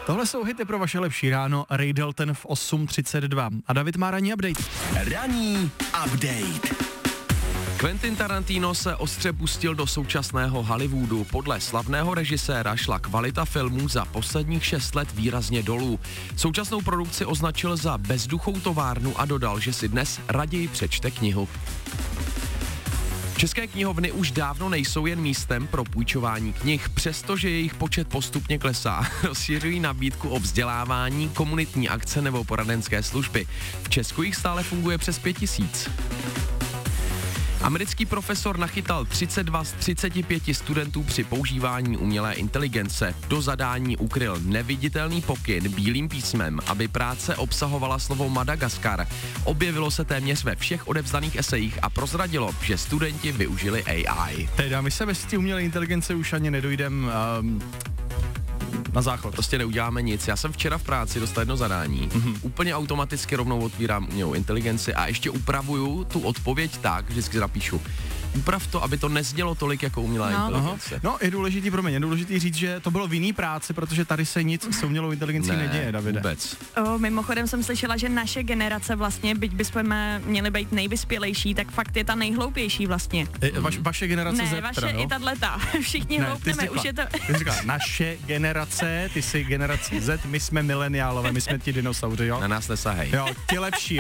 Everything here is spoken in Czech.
Tohle jsou hity pro vaše lepší ráno, Ray Dalton v 8:32 a David má ranní update. Ranní update. Quentin Tarantino se ostře pustil do současného Hollywoodu. Podle slavného režiséra šla kvalita filmů za posledních 6 let výrazně dolů. Současnou produkci označil za bezduchou továrnu a dodal, že si dnes raději přečte knihu. České knihovny už dávno nejsou jen místem pro půjčování knih, přestože jejich počet postupně klesá. Rozšiřují nabídku o vzdělávání, komunitní akce nebo poradenské služby. V Česku jich stále funguje přes 5000. Americký profesor nachytal 32 z 35 studentů při používání umělé inteligence. Do zadání ukryl neviditelný pokyn bílým písmem, aby práce obsahovala slovo Madagaskar. Objevilo se téměř ve všech odevzdaných esejích a prozradilo, že studenti využili AI. Teda my se bez té umělé inteligence už ani nedojdem na záchod. Prostě neuděláme nic. Já jsem včera v práci dostal jedno zadání. Úplně automaticky rovnou otvírám umělou inteligenci a ještě upravuju tu odpověď tak, vždycky napíšu. Uprav to, aby to neznělo tolik jako umělá inteligence. No, je důležitý říct, že to bylo v jiný práci, protože tady se nic s umělou inteligencí neděje, Davide. Vůbec. Mimochodem jsem slyšela, že naše generace vlastně, byť bychom měli být nejvyspělejší, tak fakt je ta nejhloupější vlastně. Vaše generace Z, ne, vaše i tato. Všichni hloupneme, už je to... Ty jsi říkala, naše generace, ty jsi generace Z, my jsme mileniálové, my jsme ti dinosauři, jo? Na nás nesahej. Jo, ti lepší.